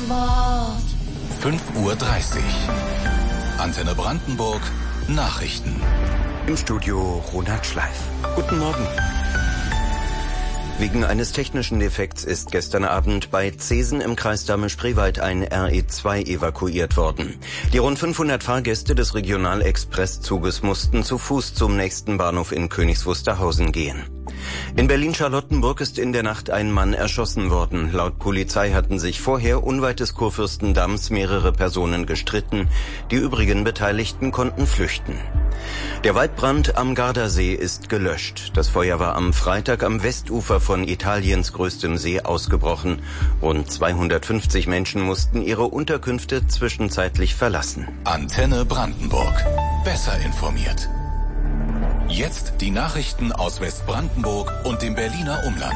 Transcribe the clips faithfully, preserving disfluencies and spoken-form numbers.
Wort. fünf Uhr dreißig. Antenne Brandenburg, Nachrichten. Im Studio Ronald Schleif. Guten Morgen. Wegen eines technischen Defekts ist gestern Abend bei Zesen im Kreis Dahme-Spreewald ein R E zwei evakuiert worden. Die rund fünfhundert Fahrgäste des Regional-Express-Zuges mussten zu Fuß zum nächsten Bahnhof in Königs Wusterhausen gehen. In Berlin-Charlottenburg ist in der Nacht ein Mann erschossen worden. Laut Polizei hatten sich vorher unweit des Kurfürstendamms mehrere Personen gestritten. Die übrigen Beteiligten konnten flüchten. Der Waldbrand am Gardasee ist gelöscht. Das Feuer war am Freitag am Westufer von Italiens größtem See ausgebrochen. Rund zweihundertfünfzig Menschen mussten ihre Unterkünfte zwischenzeitlich verlassen. Antenne Brandenburg. Besser informiert. Jetzt die Nachrichten aus Westbrandenburg und dem Berliner Umland.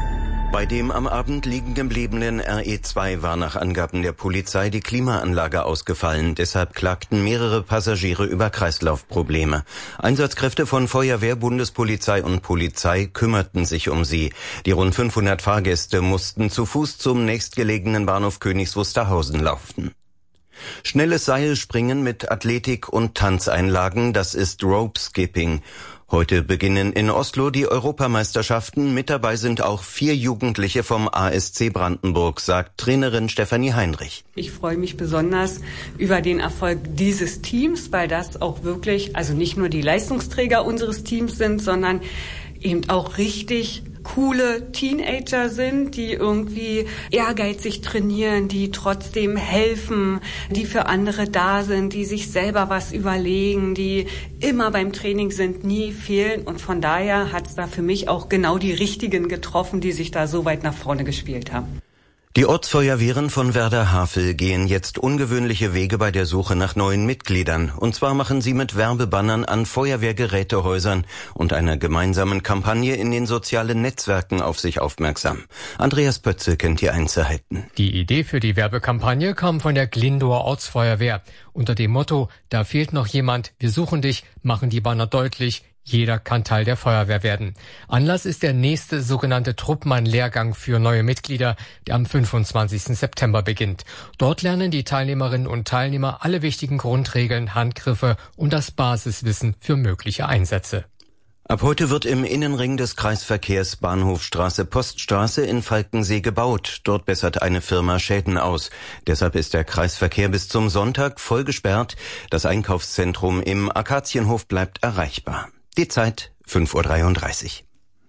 Bei dem am Abend liegen gebliebenen R E zwei war nach Angaben der Polizei die Klimaanlage ausgefallen. Deshalb klagten mehrere Passagiere über Kreislaufprobleme. Einsatzkräfte von Feuerwehr, Bundespolizei und Polizei kümmerten sich um sie. Die rund fünfhundert Fahrgäste mussten zu Fuß zum nächstgelegenen Bahnhof Königs Wusterhausen laufen. Schnelles Seilspringen mit Athletik- und Tanzeinlagen, das ist Rope Skipping. Heute beginnen in Oslo die Europameisterschaften. Mit dabei sind auch vier Jugendliche vom A S C Brandenburg, sagt Trainerin Stefanie Heinrich. Ich freue mich besonders über den Erfolg dieses Teams, weil das auch wirklich, also nicht nur die Leistungsträger unseres Teams sind, sondern eben auch richtig coole Teenager sind, die irgendwie ehrgeizig trainieren, die trotzdem helfen, die für andere da sind, die sich selber was überlegen, die immer beim Training sind, nie fehlen. Und von daher hat es da für mich auch genau die Richtigen getroffen, die sich da so weit nach vorne gespielt haben. Die Ortsfeuerwehren von Werder-Havel gehen jetzt ungewöhnliche Wege bei der Suche nach neuen Mitgliedern. Und zwar machen sie mit Werbebannern an Feuerwehrgerätehäusern und einer gemeinsamen Kampagne in den sozialen Netzwerken auf sich aufmerksam. Andreas Pötze kennt die Einzelheiten. Die Idee für die Werbekampagne kam von der Glindower Ortsfeuerwehr. Unter dem Motto, da fehlt noch jemand, wir suchen dich, machen die Banner deutlich, jeder kann Teil der Feuerwehr werden. Anlass ist der nächste sogenannte Truppmann-Lehrgang für neue Mitglieder, der am fünfundzwanzigsten September beginnt. Dort lernen die Teilnehmerinnen und Teilnehmer alle wichtigen Grundregeln, Handgriffe und das Basiswissen für mögliche Einsätze. Ab heute wird im Innenring des Kreisverkehrs Bahnhofstraße Poststraße in Falkensee gebaut. Dort bessert eine Firma Schäden aus. Deshalb ist der Kreisverkehr bis zum Sonntag voll gesperrt. Das Einkaufszentrum im Akazienhof bleibt erreichbar. Die Zeit fünf Uhr dreiunddreißig.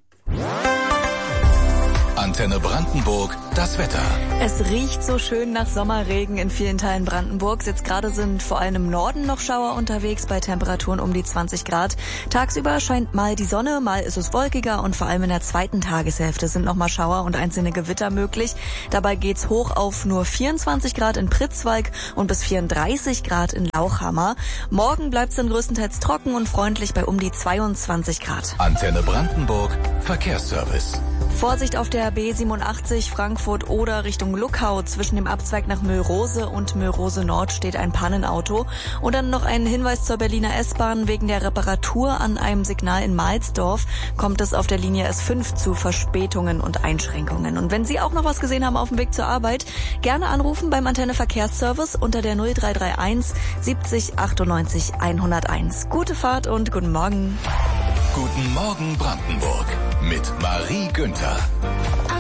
Antenne Brandenburg, das Wetter. Es riecht so schön nach Sommerregen in vielen Teilen Brandenburgs. Jetzt gerade sind vor allem im Norden noch Schauer unterwegs bei Temperaturen um die zwanzig Grad. Tagsüber scheint mal die Sonne, mal ist es wolkiger und vor allem in der zweiten Tageshälfte sind noch mal Schauer und einzelne Gewitter möglich. Dabei geht's hoch auf nur vierundzwanzig Grad in Pritzwalk und bis vierunddreißig Grad in Lauchhammer. Morgen bleibt's dann größtenteils trocken und freundlich bei um die zweiundzwanzig Grad. Antenne Brandenburg, Verkehrsservice. Vorsicht auf der B siebenundachtzig Frankfurt-Oder Richtung Luckau. Zwischen dem Abzweig nach Mölrose und Mölrose Nord steht ein Pannenauto. Und dann noch ein Hinweis zur Berliner S-Bahn. Wegen der Reparatur an einem Signal in Mahlsdorf kommt es auf der Linie S fünf zu Verspätungen und Einschränkungen. Und wenn Sie auch noch was gesehen haben auf dem Weg zur Arbeit, gerne anrufen beim Antenne Verkehrsservice unter der null drei drei eins siebzig achtundneunzig hunderteins. Gute Fahrt und guten Morgen. Guten Morgen Brandenburg mit Marie Günther.